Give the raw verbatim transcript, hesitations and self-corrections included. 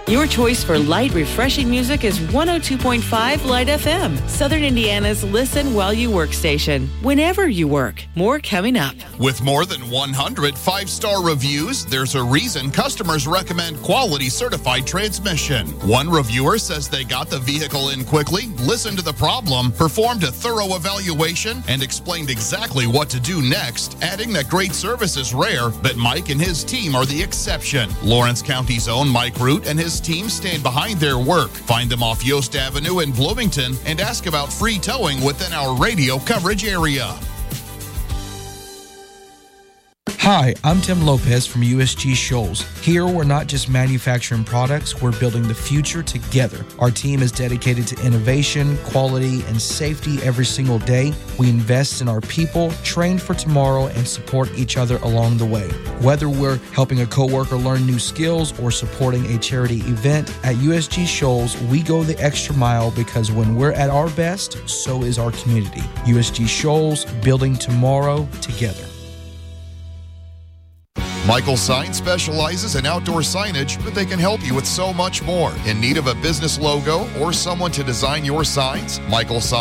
Your choice for light, refreshing music is one oh two point five Light F M, Southern Indiana's listen while you work station, whenever you work. More coming up. With more than one hundred five-star reviews, there's a reason customers recommend Quality Certified Transmission. One reviewer says they got the vehicle in quickly, listened to the problem, performed a thorough evaluation, and explained exactly what to do next, adding that great service is rare, but Mike and his team are the exception. Lawrence County's own Mike Root and his team stand behind their work. Find them off Yost Avenue in Bloomington and ask about free towing within our radio coverage area. Hi, I'm Tim Lopez from U S G Shoals. Here, we're not just manufacturing products, we're building the future together. Our team is dedicated to innovation, quality, and safety every single day. We invest in our people, train for tomorrow, and support each other along the way. Whether we're helping a coworker learn new skills or supporting a charity event, at U S G Shoals, we go the extra mile because when we're at our best, so is our community. U S G Shoals, building tomorrow together. Michael Sign specializes in outdoor signage, but they can help you with so much more. In need of a business logo or someone to design your signs? Michael Sign